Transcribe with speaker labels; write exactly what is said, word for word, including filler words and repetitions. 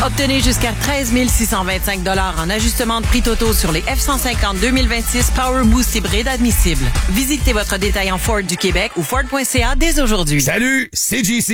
Speaker 1: Obtenez jusqu'à treize mille six cent vingt-cinq dollars en ajustement de prix totaux sur les F cent cinquante deux mille vingt-six Power Boost hybride admissibles. Visitez votre détaillant Ford du Québec ou Ford point C A dès aujourd'hui.
Speaker 2: Salut, c'est J C.